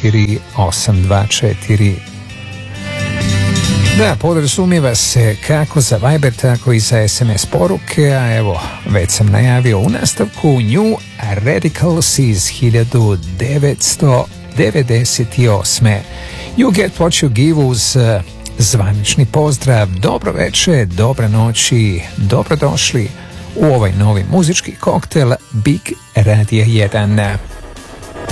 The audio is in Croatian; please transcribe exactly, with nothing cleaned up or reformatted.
četiri osam dva četiri. Da, podrazumijeva se kako za Viber, tako i za S M S poruke, a evo, već sam najavio u nastavku New Radicals iz hiljadu devetsto devedeset osme. You get what you give uz zvanični pozdrav, dobro večer, dobra noći, dobrodošli u ovaj novi muzički koktel Big Radio jedan.